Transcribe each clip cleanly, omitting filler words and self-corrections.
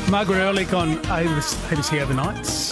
Margaret Ehrlich on ABC Overnights.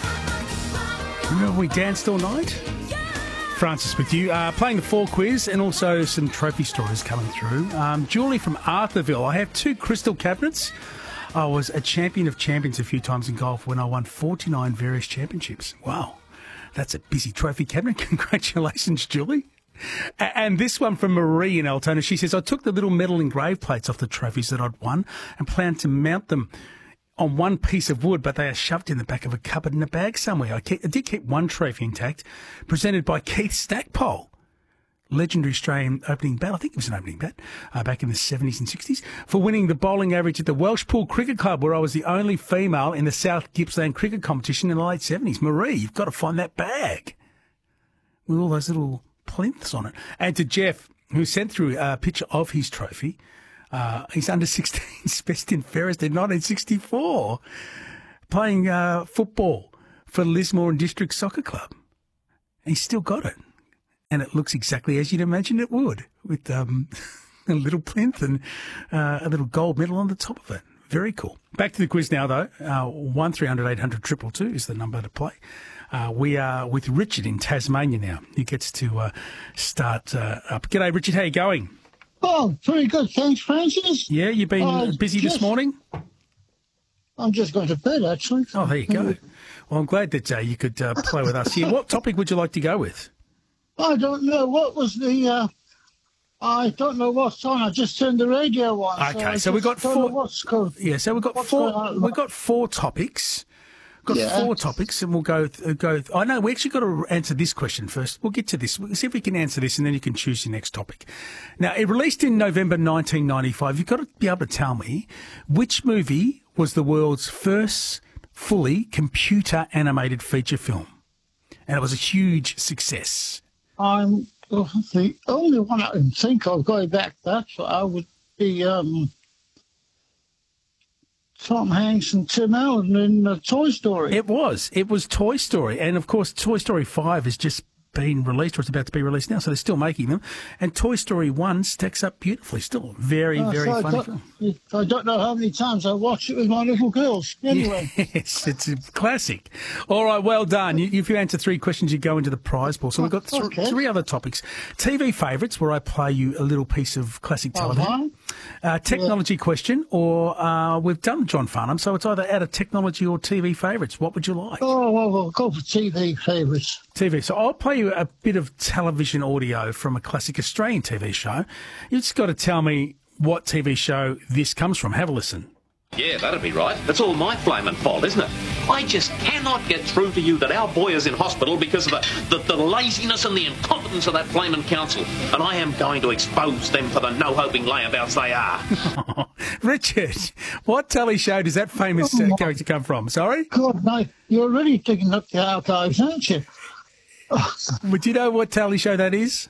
Remember we danced all night? Francis with you. Playing the 4 quiz and also some trophy stories coming through. Julie from Arthurville. I have 2 crystal cabinets. I was a champion of champions a few times in golf when I won 49 various championships. Wow, that's a busy trophy cabinet. Congratulations, Julie. And this one from Marie in Altona. She says, I took the little metal engraved plates off the trophies that I'd won and planned to mount them on one piece of wood, but they are shoved in the back of a cupboard in a bag somewhere. I did keep one trophy intact, presented by Keith Stackpole, legendary Australian opening bat. I think it was an opening bat back in the 70s and 60s, for winning the bowling average at the Welshpool Cricket Club, where I was the only female in the South Gippsland cricket competition in the late 70s. Marie, you've got to find that bag with all those little plinths on it. And to Jeff, who sent through a picture of his trophy. He's under 16's best in Ferris in 1964, playing football for Lismore and District Soccer Club. And he's still got it. And it looks exactly as you'd imagine it would, with a little plinth and a little gold medal on the top of it. Very cool. Back to the quiz now, though. 1300 800 222 is the number to play. We are with Richard in Tasmania now. He gets to start up. G'day, Richard. How you going? Oh, pretty good. Thanks, Francis. Yeah, you've been busy this morning? I'm just going to bed, actually. Oh, there you go. Well, I'm glad that you could play with us here. What topic would you like to go with? I don't know. What was the... I don't know what's on. I just turned the radio on. Okay, so we've got 4... What's called. Yeah, so we've got 4... We've got 4 topics. Got 4 topics, and we'll go. I know we actually got to answer this question first. We'll get to this. We'll see if we can answer this, and then you can choose your next topic. Now, it released in November 1995. You've got to be able to tell me which movie was the world's first fully computer animated feature film, and it was a huge success. The only one I can think of going back that far would be. Tom Hanks and Tim Allen in Toy Story. It was Toy Story. And, of course, Toy Story 5 has just been released, or it's about to be released now, so they're still making them. And Toy Story 1 stacks up beautifully. Still very funny film. I don't know how many times I watched it with my little girls. Anyway. Yes, it's a classic. All right, well done. If you answer 3 questions, you go into the prize pool. So we've got 3 other topics. TV favourites, where I play you a little piece of classic television. Technology question, or we've done John Farnham, so it's either out of technology or TV favourites. What would you like? Oh, well, we'll go for TV favourites. TV. So I'll play you a bit of television audio from a classic Australian TV show. You just got to tell me what TV show this comes from. Have a listen. Yeah, that'd be right. It's all my flaming fault, isn't it? I just cannot get through to you that our boy is in hospital because of the laziness and the incompetence of that flaming council. And I am going to expose them for the no-hoping layabouts they are. Richard, what telly show does that famous character come from? Sorry? God, no, you're really digging up the archives, aren't you? Would you know what telly show that is?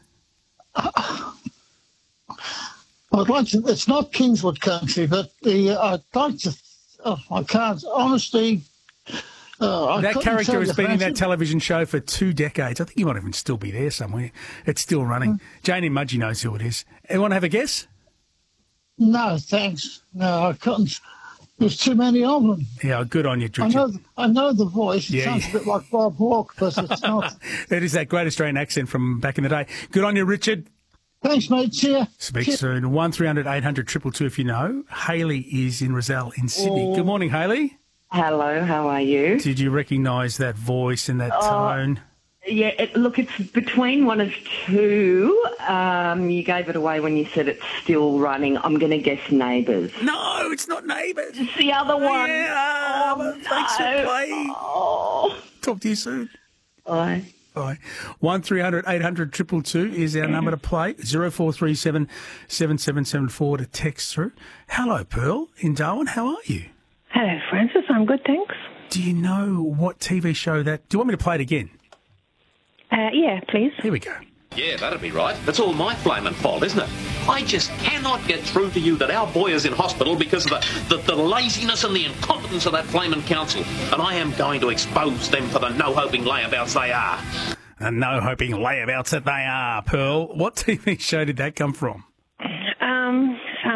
I'd like to. It's not Kingswood Country, but I'd like to. I can't honestly. That character has been in that television show for 2 decades. I think he might even still be there somewhere. It's still running. Janie Mudgee knows who it is. Anyone have a guess? No, thanks. No, I couldn't. There's too many of them. Yeah, good on you, Richard. I know the voice. It sounds a bit like Bob Hawke, but it's not. It is that great Australian accent from back in the day. Good on you, Richard. Thanks, mate. See ya. Speak soon. 1300 800 222 if you know. Hayley is in Rozelle in Sydney. Good morning, Hayley. Hello, how are you? Did you recognise that voice and that tone? Yeah, look, it's between 1 of 2. You gave it away when you said it's still running. I'm going to guess Neighbours. No, it's not Neighbours. It's the other one. Yeah, thanks for playing. Oh. Talk to you soon. Bye. Bye. 1300 800 222 is our number to play. 0437 7774 to text through. Hello, Pearl in Darwin. How are you? Hello, Francis. I'm good, thanks. Do you know what TV show that... Do you want me to play it again? Yeah, please. Here we go. Yeah, that'd be right. It's all my flaming fault, isn't it? I just cannot get through to you that our boy is in hospital because of the laziness and the incompetence of that flaming council. And I am going to expose them for the no-hoping layabouts they are. The no-hoping layabouts that they are, Pearl. What TV show did that come from? Sounds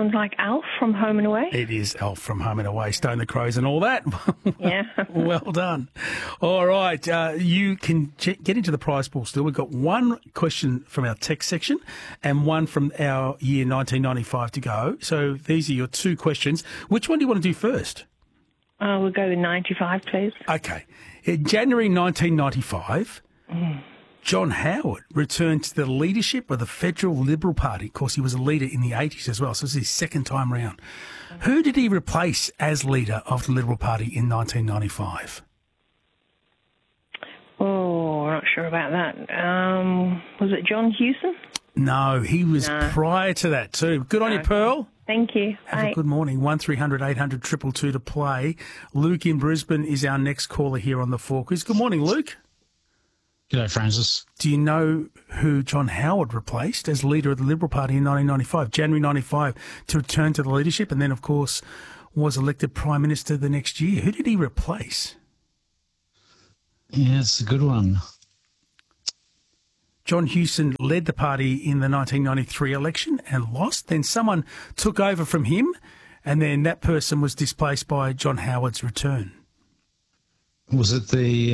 sounds like Alf from Home and Away. It is Alf from Home and Away, Stone the Crows and all that. Yeah. Well done. All right, you can get into the prize pool still. We've got one question from our text section and one from our year 1995 to go. So these are your two questions. Which one do you want to do first? We'll go with 95, please. Okay. In January 1995, John Howard returned to the leadership of the Federal Liberal Party. Of course, he was a leader in the 80s as well, so this is his second time round. Who did he replace as leader of the Liberal Party in 1995? Oh, I'm not sure about that. Was it John Hewson? No, he was prior to that too. Good on you, Pearl. Thank you. Have a good morning. 1300 800 222 to play. Luke in Brisbane is our next caller here on the Four Quiz. Good morning, Luke. G'day, Francis. Do you know who John Howard replaced as leader of the Liberal Party in 1995, January 95, to return to the leadership and then, of course, was elected Prime Minister the next year? Who did he replace? Yeah, it's a good one. John Hewson led the party in the 1993 election and lost. Then someone took over from him, and then that person was displaced by John Howard's return. Was it the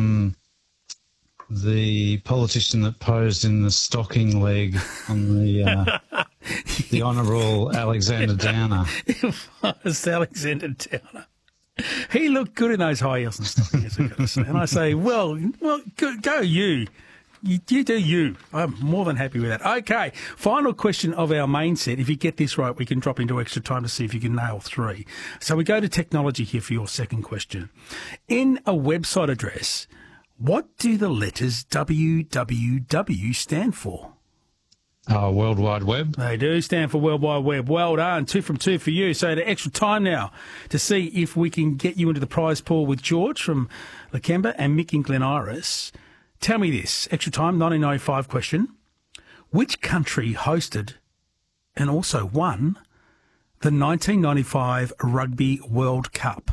politician that posed in the stocking leg on the Honourable Alexander Downer? It was Alexander Downer. He looked good in those high heels and stockings, I've got to say. And I say, well, go you. You do you. I'm more than happy with that. Okay, final question of our main set. If you get this right, we can drop into extra time to see if you can nail three. So we go to technology here for your second question. In a website address, what do the letters www stand for? World Wide Web. They do stand for World Wide Web. Well done. 2 from 2 for you. So the extra time now to see if we can get you into the prize pool with George from Lakemba and Mick in Glen Iris. Tell me this, extra time, 1995 question. Which country hosted and also won the 1995 Rugby World Cup?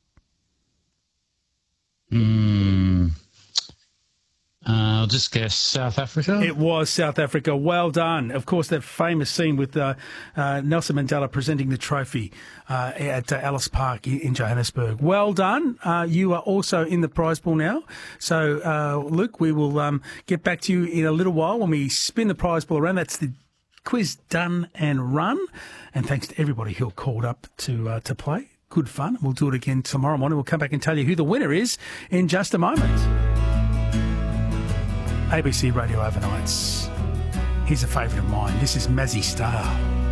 I'll just guess South Africa. It was South Africa. Well done. Of course, that famous scene with Nelson Mandela presenting the trophy at Alice Park in Johannesburg. Well done. You are also in the prize pool now. So, Luke, we will get back to you in a little while when we spin the prize pool around. That's the quiz done and run. And thanks to everybody who called up to play. Good fun. We'll do it again tomorrow morning. We'll come back and tell you who the winner is in just a moment. ABC Radio Overnights. Here's a favourite of mine. This is Mazzy Star.